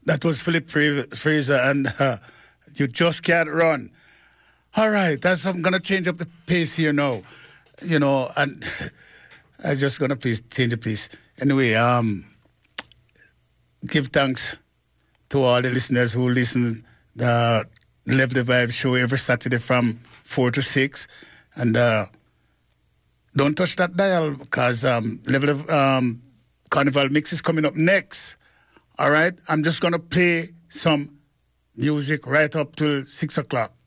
That was Philip Fraser, and You Just Can't Run. All right, I'm going to change up the pace here now. You know, and I'm just going to change the pace. Anyway, give thanks to all the listeners who listen the Live the Vibe show every Saturday from 4 to 6. And don't touch that dial because Carnival Mix is coming up next. All right? I'm just going to play some music right up till 6 o'clock.